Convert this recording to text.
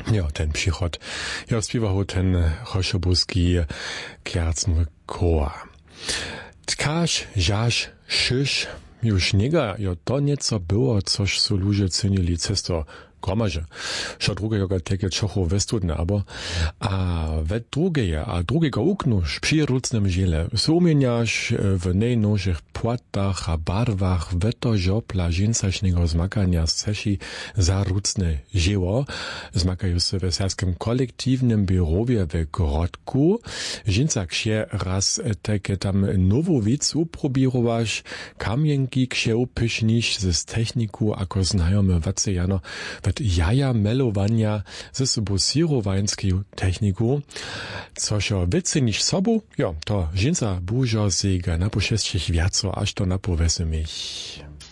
Ja, ten przychod. Ja śpiewał ten choszobuski kjacny koa. Tkaż, żaż, szysz, już niega, jo to nieco było, coś su ludzie cenili cesto gromaže. Šo drugega teke čocho vestudne, abo a ve drugega uknuš przy rucnem žiele. Sumieniaš w nejnožich płatach a barwach veto žopla žinsačnego zmakania seši za rucne žiło. Zmakajú se w serskim kolektywnym biurowie w Grodku. Žinsak się raz teke tam nową wic uprobirowaš, kamienki ksie upyšniš z techniku, ako znajome vacejano, jaja melowania ze sobą sirowańską techniku. Což wyceniš sobu, jo, to žinca bužo sega na pošestich viaco, až to napovese mich.